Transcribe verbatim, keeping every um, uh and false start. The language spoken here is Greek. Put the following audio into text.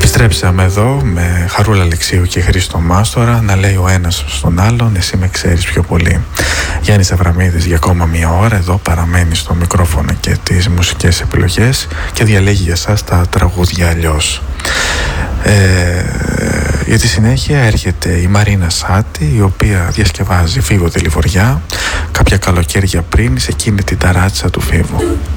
Επιστρέψαμε εδώ με Χαρούλα Αλεξίου και Χρήστο Μάστορα να λέει ο ένας στον άλλον «Εσύ με ξέρεις πιο πολύ». Γιάννης Αβραμίδης για ακόμα μία ώρα εδώ παραμένει στο μικρόφωνο και τις μουσικές επιλογές και διαλέγει για εσάς τα τραγούδια αλλιώς. Ε, για τη συνέχεια έρχεται η Μαρίνα Σάτη, η οποία διασκευάζει Φίβο τη Λιβωριά κάποια καλοκαίρια πριν σε εκείνη την ταράτσα του Φίβου.